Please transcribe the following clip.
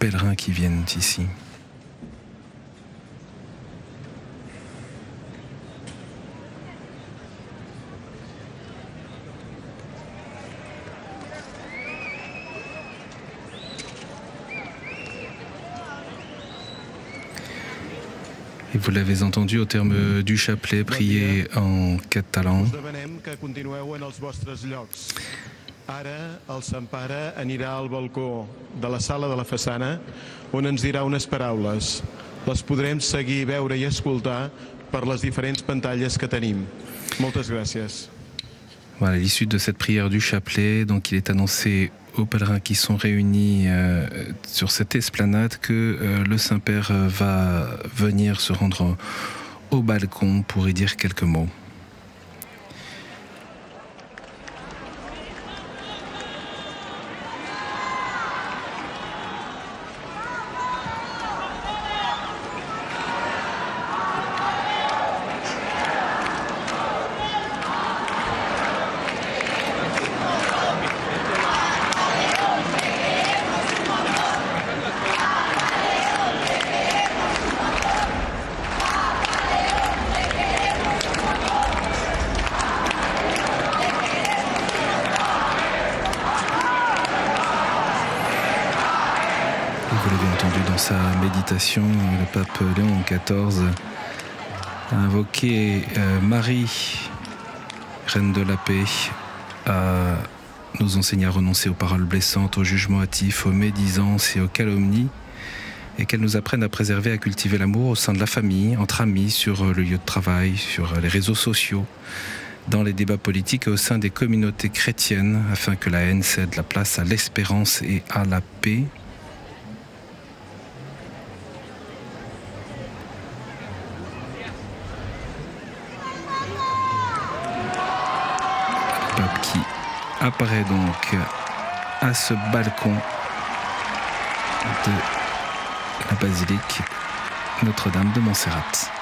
pèlerins qui viennent ici. Et vous l'avez entendu au terme du chapelet prié en catalan. Ara, el Sant Pare anirà al balcó de la sala de la façana on ens dirà unes paraules. Les podrem seguir, veure i escoltar per les diferents pantalles que tenim. Moltes gràcies. Voilà, à l'issue de cette prière du chapelet, donc il est annoncé aux pèlerins qui sont réunis sur cette esplanade que le Saint-Père va venir se rendre au balcon pour y dire quelques mots. Vous l'avez entendu dans sa méditation, le pape Léon XIV a invoqué Marie, reine de la paix, à nous enseigner à renoncer aux paroles blessantes, aux jugements hâtifs, aux médisances et aux calomnies, et qu'elle nous apprenne à préserver, à cultiver l'amour au sein de la famille, entre amis, sur le lieu de travail, sur les réseaux sociaux, dans les débats politiques et au sein des communautés chrétiennes, afin que la haine cède la place à l'espérance et à la paix. Pape qui apparaît donc à ce balcon de la basilique Notre-Dame de Montserrat.